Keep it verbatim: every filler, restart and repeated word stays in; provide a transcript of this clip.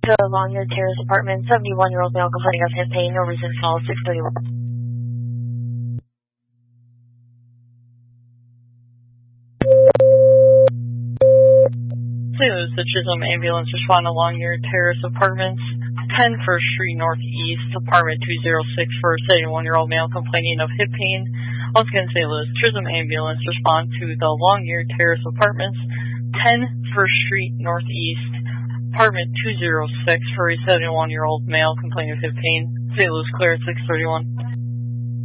To Longyear Terrace Apartment, seventy-one-year-old male complaining of hip pain, no reason call, six thirty-one. Saint Louis, the Chisholm ambulance respond to Longyear Terrace Apartments, ten First Street Northeast, apartment two oh six for a seventy-one-year-old male complaining of hip pain. Once again, Saint Louis, Chisholm ambulance respond to the Longyear Terrace Apartments, ten First Street Northeast, apartment two oh six for a seventy-one-year-old male complaining of hip pain. Saint Louis clear at six thirty-one.